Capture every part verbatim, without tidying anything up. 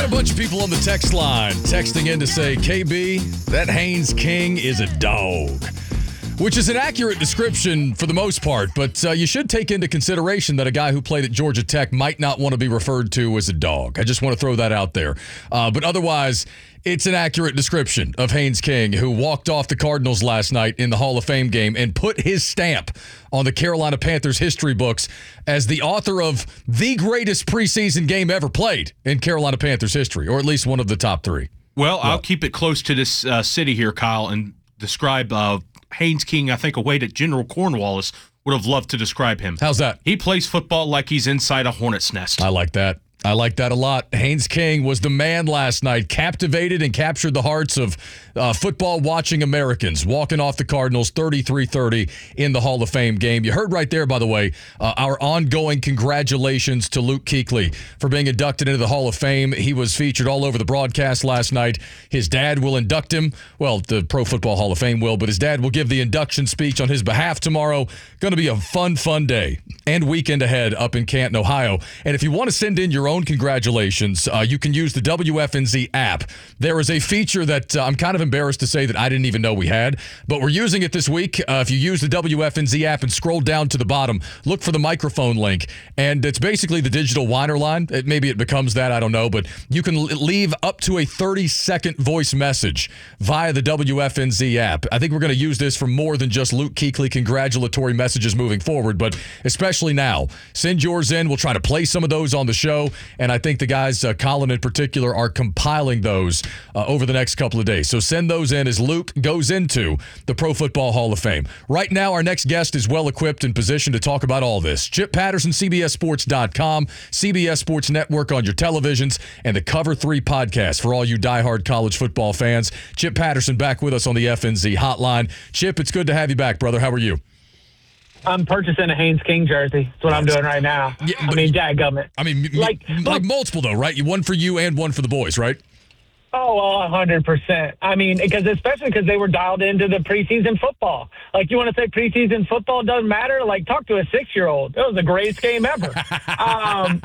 Got a bunch of people on the text line texting in to say, K B, that Haynes King is a dog. Which is an accurate description for the most part, but uh, you should take into consideration that a guy who played at Georgia Tech might not want to be referred to as a dog. I just want to throw that out there. Uh, but otherwise, it's an accurate description of Haynes King, who walked off the Cardinals last night in the Hall of Fame game and put his stamp on the Carolina Panthers history books as the author of the greatest preseason game ever played in Carolina Panthers history, or at least one of the top three. Well, I'll keep it close to this uh, city here, Kyle, and describe uh, Haynes King, I think, a way that General Cornwallis would have loved to describe him. How's that? He plays football like he's inside a hornet's nest. I like that. I like that a lot. Haynes King was the man last night, captivated and captured the hearts of uh, football-watching Americans, walking off the Cardinals thirty-three thirty in the Hall of Fame game. You heard right there, by the way, uh, our ongoing congratulations to Luke Kuechly for being inducted into the Hall of Fame. He was featured all over the broadcast last night. His dad will induct him. Well, the Pro Football Hall of Fame will, but his dad will give the induction speech on his behalf tomorrow. Going to be a fun, fun day and weekend ahead up in Canton, Ohio. And if you want to send in your own congratulations, uh, you can use the W F N Z app. There is a feature that uh, I'm kind of embarrassed to say that I didn't even know we had, but we're using it this week. Uh, if you use the W F N Z app and scroll down to the bottom, look for the microphone link, and it's basically the digital whiner line. It, maybe it becomes that, I don't know, but you can l- leave up to a thirty-second voice message via the W F N Z app. I think we're going to use this for more than just Luke Kuechly congratulatory messages moving forward, but especially now. Send yours in. We'll try to play some of those on the show, and I think the guys, uh, Colin in particular, are compiling those uh, over the next couple of days. So send those in as Luke goes into the Pro Football Hall of Fame. Right now, our next guest is well-equipped and positioned to talk about all this. Chip Patterson, C B S Sports dot com, C B S Sports Network on your televisions, and the Cover three podcast for all you diehard college football fans. Chip Patterson back with us on the F N Z hotline. Chip, it's good to have you back, brother. How are you? I'm purchasing a Haynes King jersey. That's what I'm doing right now. Yeah, I mean, dadgummit. I mean, like, m- like multiple, though, right? One for you and one for the boys, right? Oh, well, one hundred percent. I mean, because especially because they were dialed into the preseason football. Like, you want to say preseason football doesn't matter? Like, talk to a six-year-old. It was the greatest game ever. um,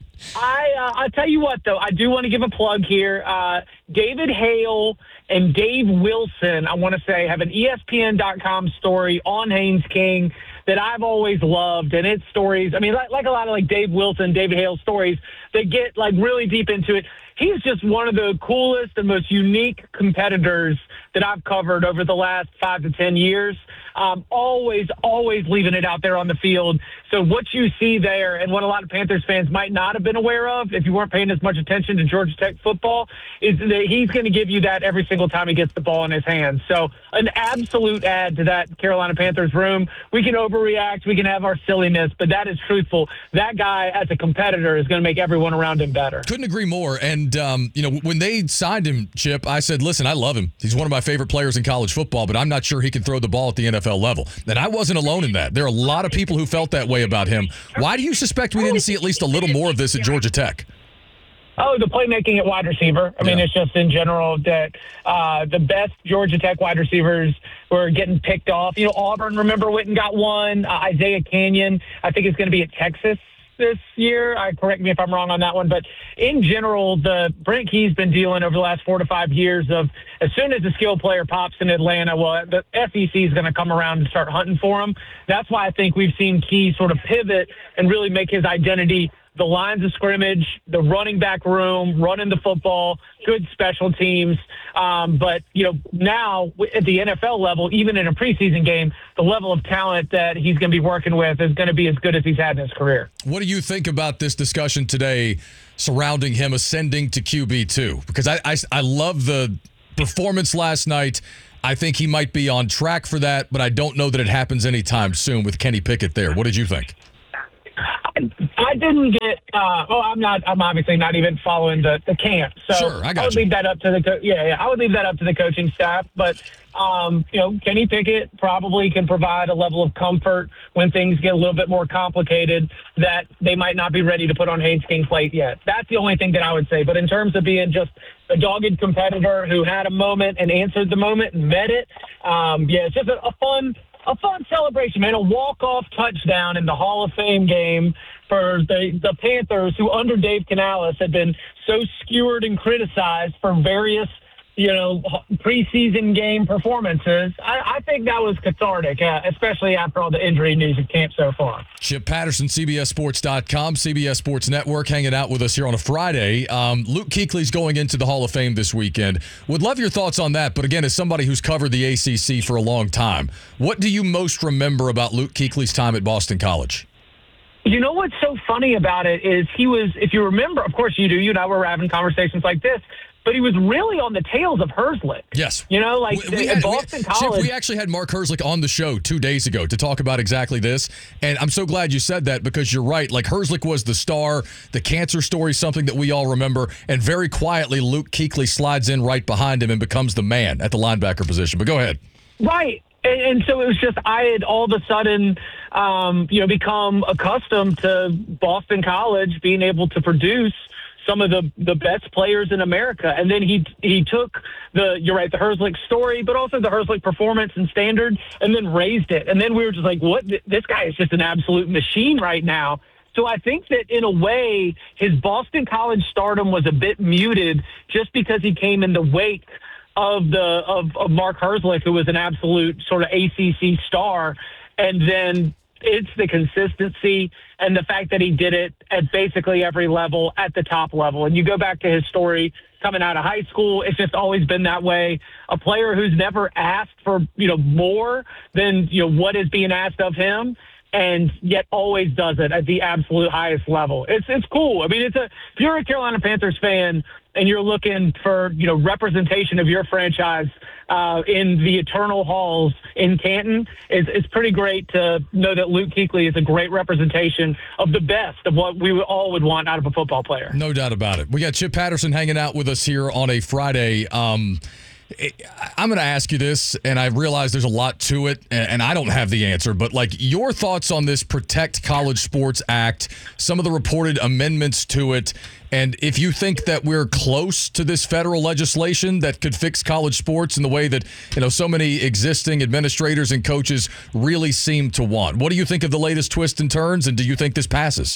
I uh, I'll tell you what, though. I do want to give a plug here. Uh, David Hale and Dave Wilson, I want to say, have an E S P N dot com story on Haynes King that I've always loved, and it's stories, I mean, like, like a lot of, like, Dave Wilson, David Hale stories that get, like, really deep into it. He's just one of the coolest and most unique competitors that I've covered over the last five to ten years. Um, always, always leaving it out there on the field. So what you see there, and what a lot of Panthers fans might not have been aware of if you weren't paying as much attention to Georgia Tech football, is that he's going to give you that every single time he gets the ball in his hands. So an absolute add to that Carolina Panthers room. We can overreact, we can have our silliness, but that is truthful. That guy, as a competitor, is going to make everyone around him better. Couldn't agree more. And, um, you know, when they signed him, Chip, I said, listen, I love him. He's one of my favorite players in college football, but I'm not sure he can throw the ball at the N F L level. And I wasn't alone in that. There are a lot of people who felt that way about him. Why do you suspect we didn't see at least a little more of this at Georgia Tech? Oh, the playmaking at wide receiver. I mean, Yeah. it's just in general that uh, the best Georgia Tech wide receivers were getting picked off. You know, Auburn, remember, went and got one. Uh, Isaiah Canyon, I think is going to be at Texas this year. I correct me if I'm wrong on that one. But in general, the Brent Key's been dealing over the last four to five years of as soon as a skill player pops in Atlanta, well, the S E C is going to come around and start hunting for him. That's why I think we've seen Key sort of pivot and really make his identity the lines of scrimmage, the running back room, running the football, good special teams. Um, but, you know, now at the N F L level, even in a preseason game, the level of talent that he's going to be working with is going to be as good as he's had in his career. What do you think about this discussion today surrounding him ascending to Q B two? Because I, I, I love the performance last night. I think he might be on track for that, but I don't know that it happens anytime soon with Kenny Pickett there. What did you think? I didn't get. Uh, well, I'm not. I'm obviously not even following the, the camp. So sure, I got I would you. leave that up to the. Co- yeah, yeah, I would leave that up to the coaching staff. But um, you know, Kenny Pickett probably can provide a level of comfort when things get a little bit more complicated that they might not be ready to put on Haynes King's plate yet. That's the only thing that I would say. But in terms of being just a dogged competitor who had a moment and answered the moment and met it, um, yeah, it's just a, a fun. a fun celebration, man, a walk-off touchdown in the Hall of Fame game for the, the Panthers, who under Dave Canales had been so skewered and criticized for various, you know, preseason game performances. I, I think that was cathartic, uh, especially after all the injury news of camp so far. Chip Patterson, C B S Sports dot com, C B S Sports Network, hanging out with us here on a Friday. Um, Luke Kuechly's going into the Hall of Fame this weekend. Would love your thoughts on that, but again, as somebody who's covered the A C C for a long time, what do you most remember about Luke Kuechly's time at Boston College? You know what's so funny about it is he was, if you remember, of course you do, you and I were having conversations like this, but he was really on the tails of Herzlich. Yes. You know, like we, we at had, Boston we, College. Chip, we actually had Mark Herzlich on the show two days ago to talk about exactly this. And I'm so glad you said that, because you're right. Like, Herzlich was the star. The cancer story, something that we all remember. And very quietly, Luke Kuechly slides in right behind him and becomes the man at the linebacker position. But go ahead. Right. And, and so it was just, I had all of a sudden, um, you know, become accustomed to Boston College being able to produce some of the, the best players in America. And then he he took the, you're right, the Herzlich story, but also the Herzlich performance and standard, and then raised it. And then we were just like, what? This guy is just an absolute machine right now. So I think that in a way, his Boston College stardom was a bit muted just because he came in the wake of the of, of Mark Herzlich, who was an absolute sort of A C C star. And then it's the consistency and the fact that he did it at basically every level, at the top level. And you go back to his story coming out of high school, it's just always been that way. A player who's never asked for, you know, more than, you know, what is being asked of him, and yet always does it at the absolute highest level. It's it's cool. I mean, it's a, if you're a Carolina Panthers fan and you're looking for, you know, representation of your franchise uh, in the eternal halls in Canton, it's, it's pretty great to know that Luke Kuechly is a great representation of the best of what we all would want out of a football player. No doubt about it. We got Chip Patterson hanging out with us here on a Friday. Um, I'm going to ask you this, and I realize there's a lot to it, and I don't have the answer, but like your thoughts on this Protect College Sports Act, some of the reported amendments to it, and if you think that we're close to this federal legislation that could fix college sports in the way that, you know, so many existing administrators and coaches really seem to want. What do you think of the latest twists and turns, and do you think this passes?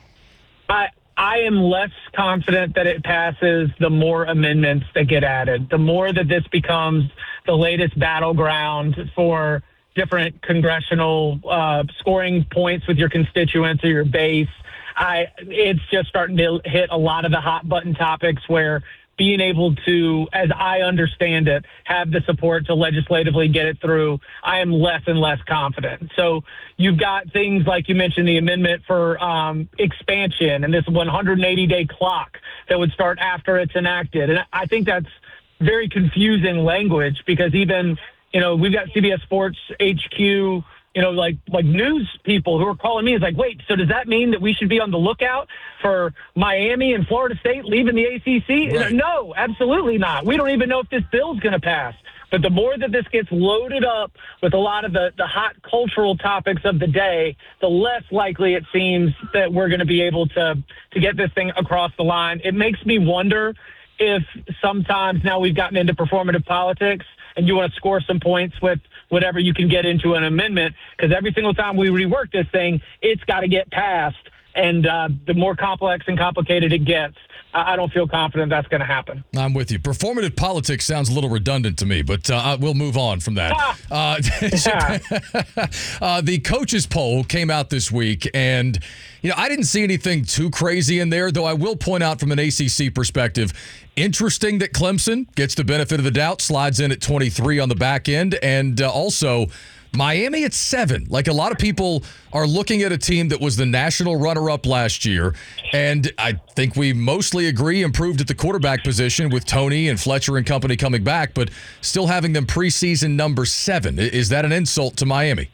I I am less confident that it passes the more amendments that get added. The more that this becomes the latest battleground for different congressional uh, scoring points with your constituents or your base, I it's just starting to hit a lot of the hot button topics where being able to, as I understand it, have the support to legislatively get it through, I am less and less confident. So you've got things like you mentioned, the amendment for um, expansion and this one hundred eighty day clock that would start after it's enacted. And I think that's very confusing language, because even, you know, we've got C B S Sports H Q, you know, like like news people who are calling me is like, wait, so does that mean that we should be on the lookout for Miami and Florida State leaving the A C C? Right. No, absolutely not. We don't even know if this bill's going to pass. But the more that this gets loaded up with a lot of the, the hot cultural topics of the day, the less likely it seems that we're going to be able to, to get this thing across the line. It makes me wonder if sometimes now we've gotten into performative politics and you want to score some points with whatever you can get into an amendment, because every single time we rework this thing, it's got to get passed. And uh, the more complex and complicated it gets, I don't feel confident that's going to happen. I'm with you. Performative politics sounds a little redundant to me, but uh, we'll move on from that. Ah. Uh, Yeah. uh, the coaches poll came out this week, and you know I didn't see anything too crazy in there, though I will point out from an A C C perspective, interesting that Clemson gets the benefit of the doubt, slides in at twenty-three on the back end, and uh, also Miami at seven. Like, a lot of people are looking at a team that was the national runner-up last year, and I think we mostly agree improved at the quarterback position with Tony and Fletcher and company coming back, but still having them preseason number seven. Is that an insult to Miami?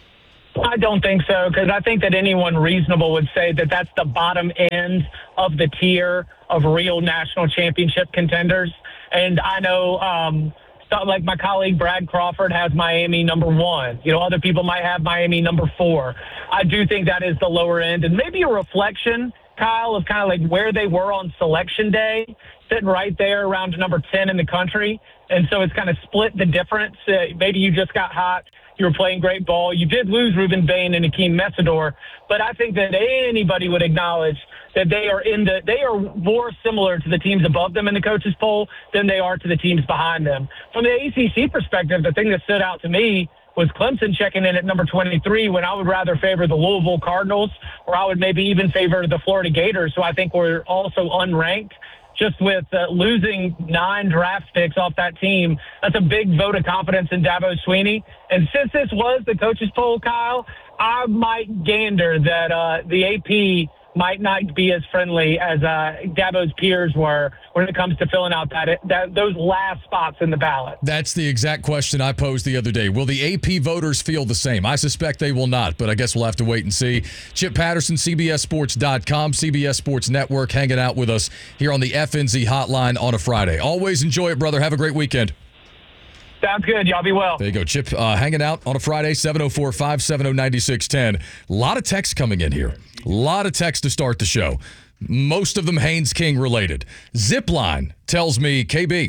I don't think so, because I think that anyone reasonable would say that that's the bottom end of the tier of real national championship contenders. And I know um, like my colleague Brad Crawford has Miami number one. You know, other people might have Miami number four. I do think that is the lower end, and maybe a reflection, Kyle, of kind of like where they were on selection day, sitting right there around number ten in the country. And so it's kind of split the difference. Uh, maybe you just got hot You were playing great ball. You did lose Ruben Bain and Akeem Messidor, but I think that anybody would acknowledge that they are in the they are more similar to the teams above them in the coaches poll than they are to the teams behind them. From the A C C perspective, the thing that stood out to me was Clemson checking in at number twenty-three when I would rather favor the Louisville Cardinals, or I would maybe even favor the Florida Gators, who I think were also unranked. Just with uh, losing nine draft picks off that team, that's a big vote of confidence in Dabo Swinney. And since this was the coaches poll, Kyle, I might gander that uh, the A P might not be as friendly as uh, Dabo's peers were when it comes to filling out that, that those last spots in the ballot. That's the exact question I posed the other day. Will the A P voters feel the same? I suspect they will not, but I guess we'll have to wait and see. Chip Patterson, C B S Sports dot com, C B S Sports Network, hanging out with us here on the F N Z Hotline on a Friday. Always enjoy it, brother. Have a great weekend. Sounds good. Y'all be well. There you go. Chip uh, hanging out on a Friday, seven oh four, five seven oh, nine six one oh. A lot of texts coming in here. A lot of texts to start the show. Most of them Haynes King related. Zipline tells me, K B,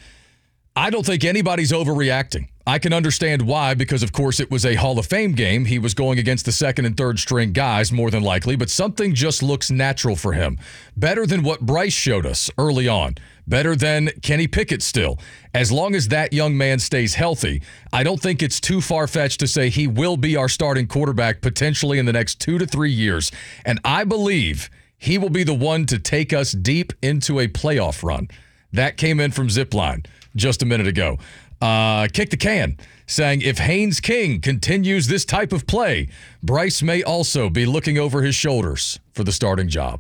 I don't think anybody's overreacting. I can understand why, because, of course, it was a Hall of Fame game. He was going against the second and third string guys, more than likely, but something just looks natural for him. Better than what Bryce showed us early on. Better than Kenny Pickett still. As long as that young man stays healthy, I don't think it's too far-fetched to say he will be our starting quarterback potentially in the next two to three years. And I believe he will be the one to take us deep into a playoff run. That came in from Zipline just a minute ago. Uh, Kick the Can, saying if Haynes King continues this type of play, Bryce may also be looking over his shoulders for the starting job.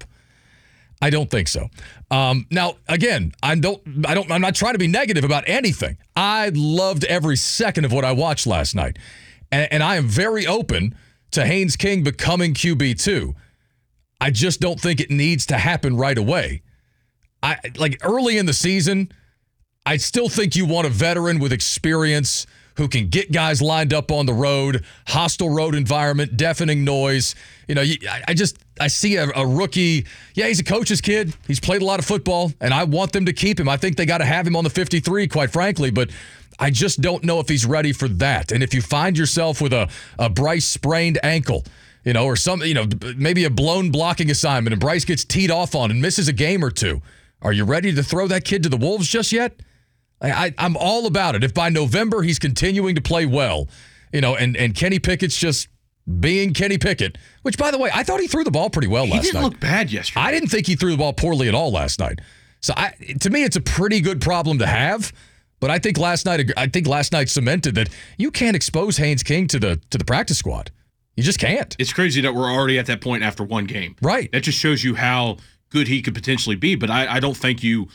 I don't think so. Um, now, again, I don't, I don't, I'm not trying to be negative about anything. I loved every second of what I watched last night, and, and I am very open to Haynes King becoming Q B two. I just don't think it needs to happen right away. I like early in the season. I still think you want a veteran with experience who can get guys lined up on the road, hostile road environment, deafening noise. You know, I just I see a, a rookie. Yeah, he's a coach's kid. He's played a lot of football, and I want them to keep him. I think they got to have him on the fifty-three, quite frankly, but I just don't know if he's ready for that. And if you find yourself with a, a Bryce sprained ankle, you know, or some, you know, maybe a blown blocking assignment, and Bryce gets teed off on and misses a game or two, are you ready to throw that kid to the wolves just yet? I, I'm all about it. If by November he's continuing to play well, you know, and, and Kenny Pickett's just being Kenny Pickett, which, by the way, I thought he threw the ball pretty well he last night. He didn't look bad yesterday. I didn't think he threw the ball poorly at all last night. So I, to me, it's a pretty good problem to have. But I think last night, I think last night cemented that you can't expose Haynes King to the to the practice squad. You just can't. It's crazy that we're already at that point after one game. Right. That just shows you how good he could potentially be. But I, I don't think you.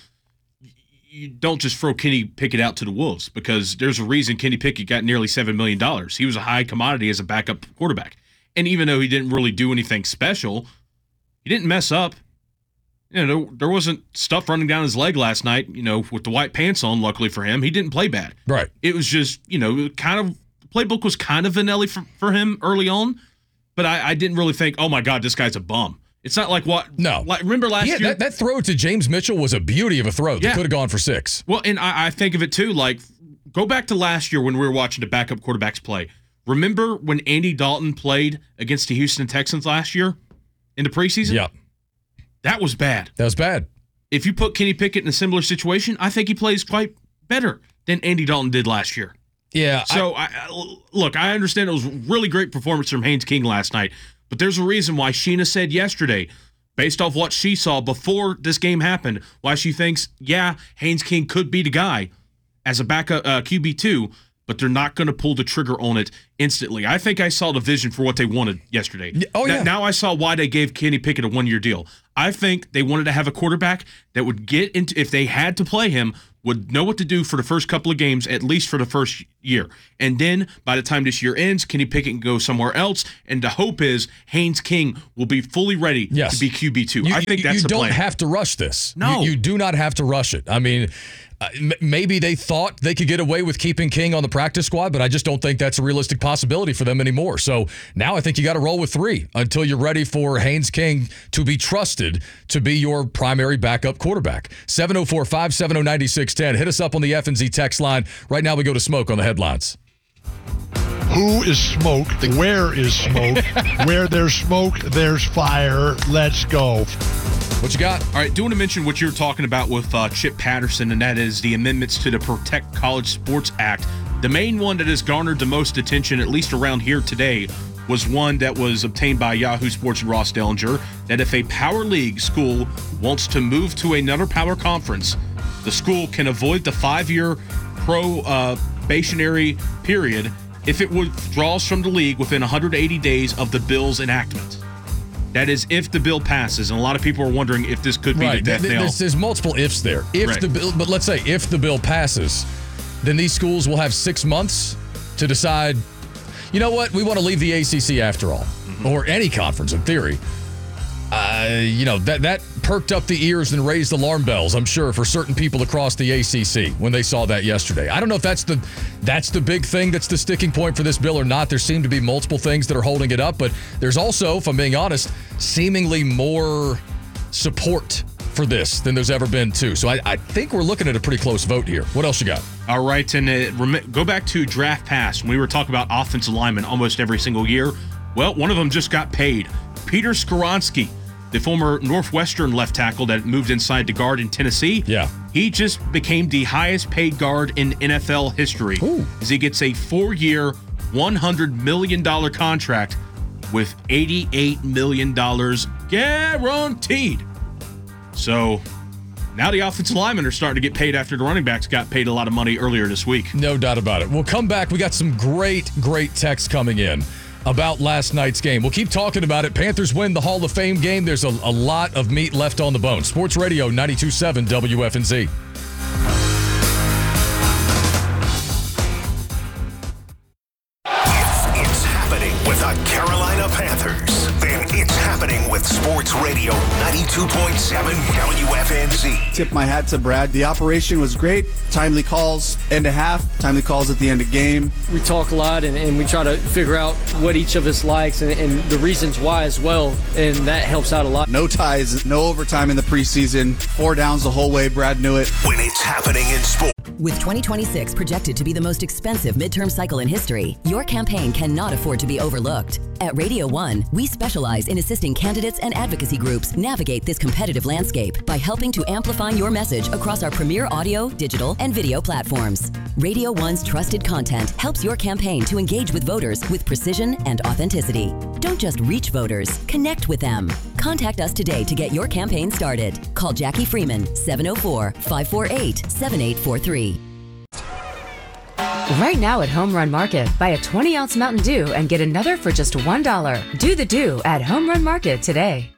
You don't just throw Kenny Pickett out to the wolves, because there's a reason Kenny Pickett got nearly seven million dollars. He was a high commodity as a backup quarterback. And even though he didn't really do anything special, he didn't mess up. You know, there, there wasn't stuff running down his leg last night, you know, with the white pants on, luckily for him. He didn't play bad. Right. It was just, you know, kind of, the playbook was kind of vanilla for, for him early on, but I, I didn't really think, oh my God, this guy's a bum. It's not like what. No. Like, remember last yeah, year? That, that throw to James Mitchell was a beauty of a throw. Yeah. That could have gone for six. Well, and I, I think of it too, like, go back to last year when we were watching the backup quarterbacks play. Remember when Andy Dalton played against the Houston Texans last year in the preseason? Yeah. That was bad. That was bad. If you put Kenny Pickett in a similar situation, I think he plays quite better than Andy Dalton did last year. Yeah. So, I, I, look, I understand it was a really great performance from Haynes King last night, but there's a reason why Sheena said yesterday, based off what she saw before this game happened, why she thinks, yeah, Haynes King could be the guy as a backup uh, Q B two, but they're not going to pull the trigger on it instantly. I think I saw the vision for what they wanted yesterday. Oh, yeah. Now I saw why they gave Kenny Pickett a one-year deal. I think they wanted to have a quarterback that would get into, if they had to play him, would know what to do for the first couple of games, at least for the first year. And then by the time this year ends, Kenny Pickett can go somewhere else. And the hope is Haynes King will be fully ready yes. to be Q B two. You, I think you, that's you the don't plan. have to rush this. No. You, you do not have to rush it. I mean, uh, m- maybe they thought they could get away with keeping King on the practice squad, but I just don't think that's a realistic possibility for them anymore. So now I think you got to roll with three until you're ready for Haynes King to be trusted to be your primary backup quarterback. seven oh four, five seven oh, nine six one oh. Hit us up on the F N Z text line. Right now we go to Smoke on the headlines. Who is smoke? Where is smoke? Where there's smoke, there's fire. Let's go. What you got? All right, do want to mention what you're talking about with uh, Chip Patterson, and that is the amendments to the Protect College Sports Act. The main one that has garnered the most attention, at least around here today, was one that was obtained by Yahoo Sports and Ross Dellinger, that if a Power League school wants to move to another power conference, the school can avoid the five-year probationary period if it withdraws from the league within one hundred eighty days of the bill's enactment. That is if the bill passes, and a lot of people are wondering if this could be right. the death Th- knell. There's, there's multiple ifs there. If Right. the bill, but let's say if the bill passes, then these schools will have six months to decide, you know what, we want to leave the A C C after all, mm-hmm. or any conference in theory. Uh, you know, that that perked up the ears and raised alarm bells, I'm sure, for certain people across the A C C when they saw that yesterday. I don't know if that's the that's the big thing that's the sticking point for this bill or not. There seem to be multiple things that are holding it up, but there's also, if I'm being honest, seemingly more support for this than there's ever been, too. So I, I think we're looking at a pretty close vote here. What else you got? All right, and uh, rem- go back to draft pass. When we were talking about offensive linemen almost every single year, well, one of them just got paid. Peter Skoronski, the former Northwestern left tackle that moved inside to guard in Tennessee. Yeah. He just became the highest paid guard in N F L history. Ooh. As he gets a four-year, one hundred million dollars contract with eighty-eight million dollars guaranteed. So now the offensive linemen are starting to get paid after the running backs got paid a lot of money earlier this week. No doubt about it. We'll come back. We got some great, great texts coming in about last night's game. We'll keep talking about it. Panthers win the Hall of Fame game. There's a, a lot of meat left on the bone. Sports Radio ninety-two point seven W F N Z. If it's happening with the Carolina Panthers, then it's happening with Sports Radio ninety-two point seven W F N Z. Tip my hat to Brad. The operation was great. Timely calls, end of half, timely calls at the end of game. We talk a lot and, and we try to figure out what each of us likes and, and the reasons why as well, and that helps out a lot. No ties, no overtime in the preseason. Four downs the whole way. Brad knew it. When it's happening in sports. With twenty twenty-six projected to be the most expensive midterm cycle in history, your campaign cannot afford to be overlooked. At Radio One, we specialize in assisting candidates and advocacy groups navigate this competitive landscape by helping to amplify your message across our premier audio, digital, and video platforms. Radio One's trusted content helps your campaign to engage with voters with precision and authenticity. Don't just reach voters, connect with them. Contact us today to get your campaign started. Call Jackie Freeman, seven oh four, five four eight, seven eight four three. Right now at Home Run Market, buy a twenty ounce Mountain Dew and get another for just one dollar. Do the Dew at Home Run Market today.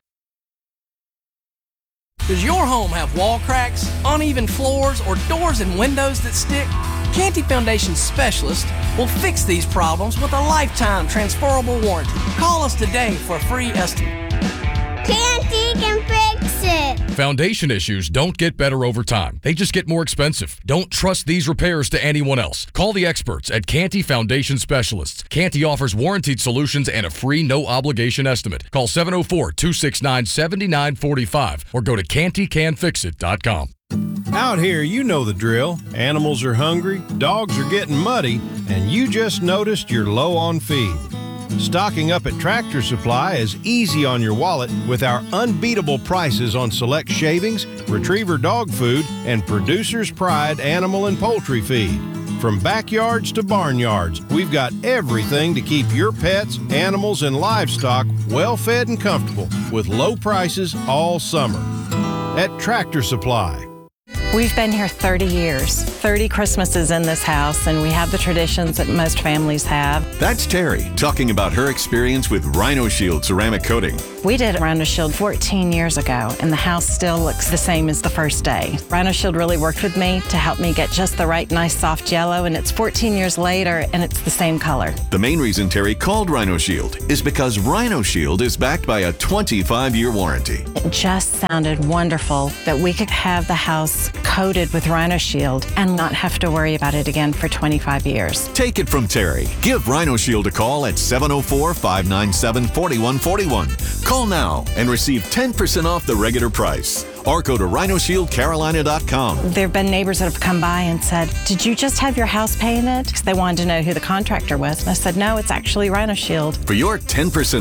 Does your home have wall cracks, uneven floors, or doors and windows that stick? Canty Foundation specialists will fix these problems with a lifetime transferable warranty. Call us today for a free estimate. Canty can fix it. Foundation issues don't get better over time. They just get more expensive. Don't trust these repairs to anyone else. Call the experts at Canty Foundation Specialists. Canty offers warranted solutions and a free no-obligation estimate. Call seven oh four, two six nine, seven nine four five or go to canty can fix it dot com. Out here, you know the drill. Animals are hungry, dogs are getting muddy, and you just noticed you're low on feed. Stocking up at Tractor Supply is easy on your wallet with our unbeatable prices on select shavings, retriever dog food, and Producer's Pride animal and poultry feed. From backyards to barnyards, we've got everything to keep your pets, animals, and livestock well fed and comfortable with low prices all summer. At Tractor Supply. We've been here thirty years, thirty Christmases in this house, and we have the traditions that most families have. That's Terry talking about her experience with Rhino Shield ceramic coating. We did Rhino Shield fourteen years ago, and the house still looks the same as the first day. Rhino Shield really worked with me to help me get just the right nice soft yellow, and it's fourteen years later, and it's the same color. The main reason Terry called Rhino Shield is because Rhino Shield is backed by a twenty-five year warranty. It just sounded wonderful that we could have the house coated with Rhino Shield and not have to worry about it again for twenty-five years. Take it from Terry. Give Rhino Shield a call at seven oh four, five nine seven, four one four one. Call now and receive ten percent off the regular price. or go to rhino shield carolina dot com. There have been neighbors that have come by and said, did you just have your house painted? Because they wanted to know who the contractor was. And I said, no, it's actually Rhino Shield. For your ten percent